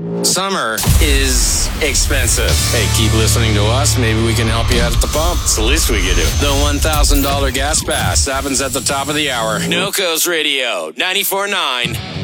Summer is expensive. Hey, keep listening to us. Maybe we can help you out at the pump. It's the least we can do. The $1,000 gas pass happens at the top of the hour. NOCO's Radio, 94.9.